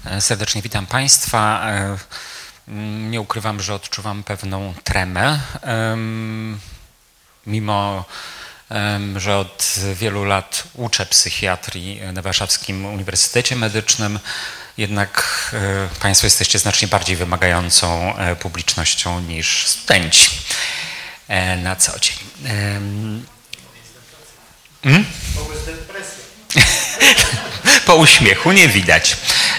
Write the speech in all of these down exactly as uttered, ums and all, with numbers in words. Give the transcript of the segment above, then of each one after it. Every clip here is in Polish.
Serdecznie witam Państwa. Nie ukrywam, że odczuwam pewną tremę, mimo że od wielu lat uczę psychiatrii na Warszawskim Uniwersytecie Medycznym, jednak Państwo jesteście znacznie bardziej wymagającą publicznością niż studenci na co dzień. Hmm? Po uśmiechu nie widać.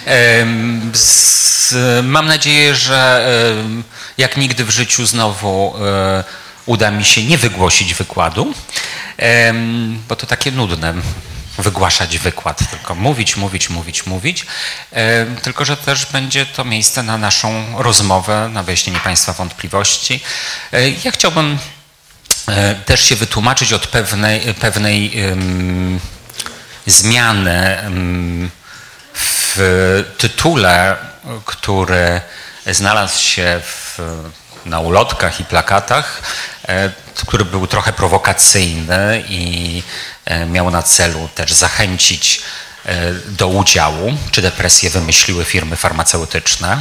Mam nadzieję, że jak nigdy w życiu znowu uda mi się nie wygłosić wykładu, bo to takie nudne wygłaszać wykład, tylko mówić, mówić, mówić, mówić, tylko że też będzie to miejsce na naszą rozmowę, na wyjaśnienie Państwa wątpliwości. Ja chciałbym też się wytłumaczyć od pewnej, pewnej um, zmiany um, w tytule, który znalazł się w, na ulotkach i plakatach, e, który był trochę prowokacyjny i e, miał na celu też zachęcić e, do udziału, czy depresję wymyśliły firmy farmaceutyczne.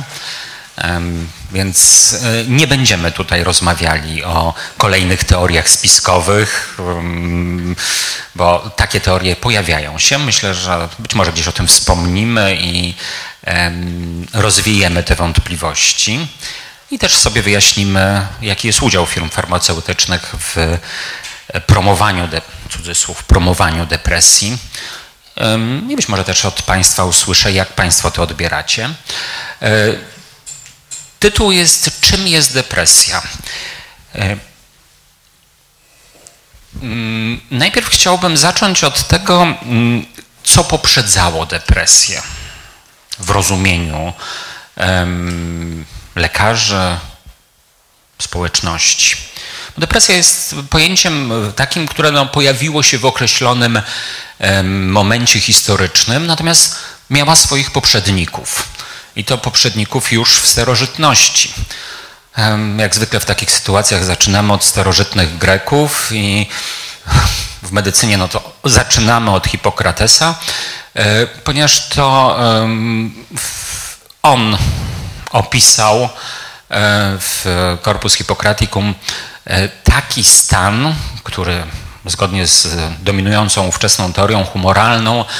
Więc nie będziemy tutaj rozmawiali o kolejnych teoriach spiskowych, bo takie teorie pojawiają się. Myślę, że być może gdzieś o tym wspomnimy i rozwiejemy te wątpliwości. I też sobie wyjaśnimy, jaki jest udział firm farmaceutycznych w promowaniu, de, cudzysłów, promowaniu depresji. I być może też od Państwa usłyszę, jak Państwo to odbieracie. Tytuł jest "Czym jest depresja?". Najpierw chciałbym zacząć od tego, co poprzedzało depresję w rozumieniu lekarzy, społeczności. Depresja jest pojęciem takim, które no, pojawiło się w określonym momencie historycznym, natomiast miała swoich poprzedników. I to poprzedników już w starożytności. Jak zwykle w takich sytuacjach zaczynamy od starożytnych Greków i w medycynie no to zaczynamy od Hipokratesa, ponieważ to on opisał w Corpus Hippocraticum taki stan, który zgodnie z dominującą ówczesną teorią humoralną